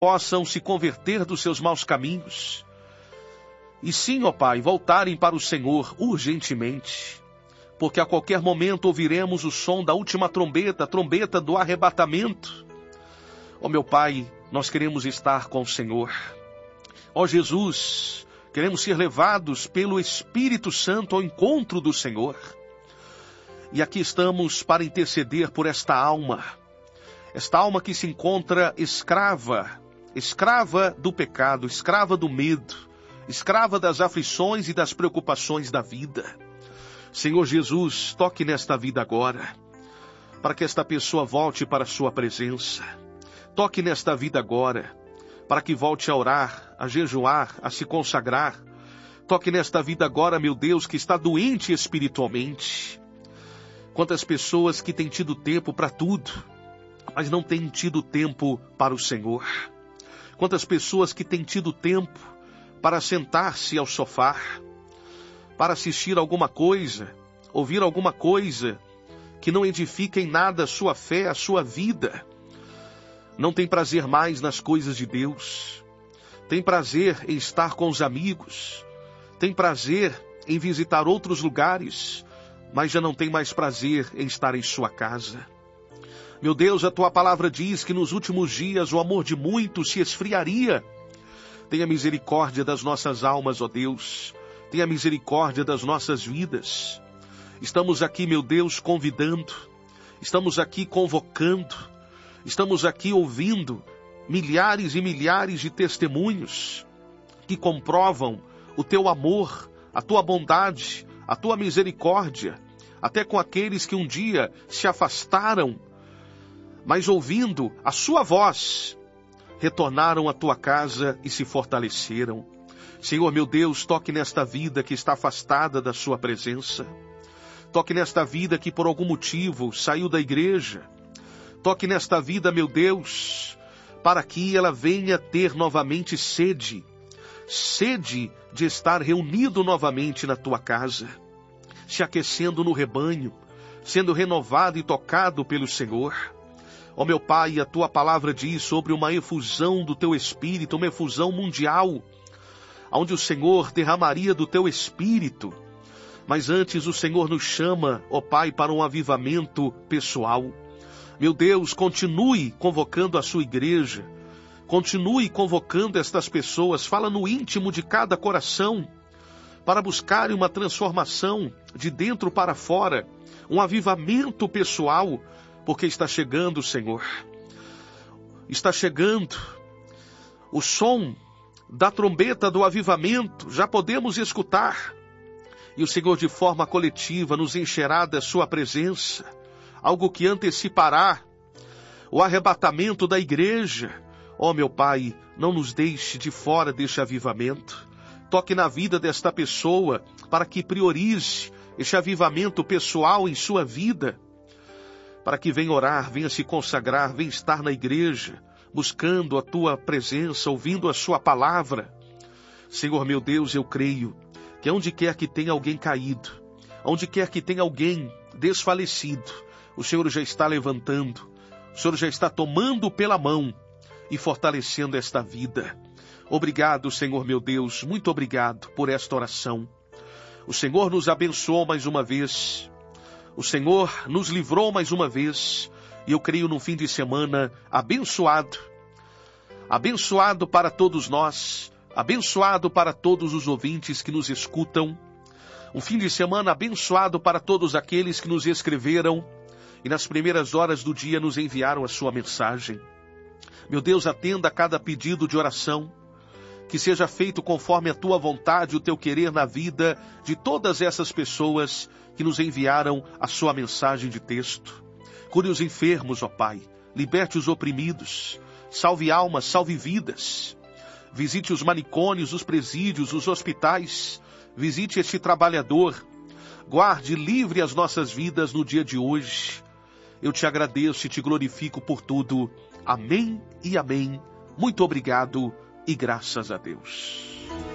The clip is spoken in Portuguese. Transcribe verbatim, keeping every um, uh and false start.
possam se converter dos seus maus caminhos. E sim, ó Pai, voltarem para o Senhor urgentemente, porque a qualquer momento ouviremos o som da última trombeta, a trombeta do arrebatamento. Ó meu Pai, nós queremos estar com o Senhor. Ó Jesus, queremos ser levados pelo Espírito Santo ao encontro do Senhor. E aqui estamos para interceder por esta alma, esta alma que se encontra escrava, escrava do pecado, escrava do medo, escrava das aflições e das preocupações da vida. Senhor Jesus, toque nesta vida agora, para que esta pessoa volte para a sua presença. Toque nesta vida agora, para que volte a orar, a jejuar, a se consagrar. Toque nesta vida agora, meu Deus, que está doente espiritualmente. Quantas pessoas que têm tido tempo para tudo, mas não têm tido tempo para o Senhor. Quantas pessoas que têm tido tempo para sentar-se ao sofá, para assistir alguma coisa, ouvir alguma coisa que não edifica em nada a sua fé, a sua vida. Não tem prazer mais nas coisas de Deus. Tem prazer em estar com os amigos. Tem prazer em visitar outros lugares, mas já não tem mais prazer em estar em sua casa. Meu Deus, a tua palavra diz que nos últimos dias o amor de muitos se esfriaria. Tenha misericórdia das nossas almas, ó Deus. Tenha misericórdia das nossas vidas. Estamos aqui, meu Deus, convidando. Estamos aqui convocando. Estamos aqui ouvindo milhares e milhares de testemunhos que comprovam o teu amor, a tua bondade, a tua misericórdia, até com aqueles que um dia se afastaram, mas ouvindo a sua voz, retornaram à tua casa e se fortaleceram. Senhor, meu Deus, toque nesta vida que está afastada da sua presença. Toque nesta vida que por algum motivo saiu da igreja. Toque nesta vida, meu Deus, para que ela venha ter novamente sede. Sede de estar reunido novamente na tua casa, se aquecendo no rebanho, sendo renovado e tocado pelo Senhor. Ó meu Pai, a tua palavra diz sobre uma efusão do teu Espírito, uma efusão mundial, onde o Senhor derramaria do teu Espírito. Mas antes o Senhor nos chama, ó Pai, para um avivamento pessoal. Meu Deus, continue convocando a sua igreja, continue convocando estas pessoas, fala no íntimo de cada coração, para buscarem uma transformação de dentro para fora, um avivamento pessoal, porque está chegando, Senhor. Está chegando o som da trombeta do avivamento, já podemos escutar. E o Senhor, de forma coletiva, nos encherá da sua presença, algo que antecipará o arrebatamento da igreja. Ó meu Pai, não nos deixe de fora deste avivamento. Toque na vida desta pessoa para que priorize este avivamento pessoal em sua vida, para que venha orar, venha se consagrar, venha estar na igreja, buscando a tua presença, ouvindo a sua palavra. Senhor meu Deus, eu creio que onde quer que tenha alguém caído, onde quer que tenha alguém desfalecido, o Senhor já está levantando, o Senhor já está tomando pela mão e fortalecendo esta vida. Obrigado, Senhor meu Deus, muito obrigado por esta oração. O Senhor nos abençoou mais uma vez. O Senhor nos livrou mais uma vez. E eu creio num fim de semana abençoado. Abençoado para todos nós. Abençoado para todos os ouvintes que nos escutam. Um fim de semana abençoado para todos aqueles que nos escreveram e nas primeiras horas do dia nos enviaram a sua mensagem. Meu Deus, atenda a cada pedido de oração, que seja feito conforme a tua vontade, o teu querer na vida de todas essas pessoas que nos enviaram a sua mensagem de texto. Cure os enfermos, ó Pai, liberte os oprimidos, salve almas, salve vidas. Visite os manicômios, os presídios, os hospitais, visite este trabalhador, guarde, livre as nossas vidas no dia de hoje. Eu te agradeço e te glorifico por tudo. Amém e amém. Muito obrigado e graças a Deus.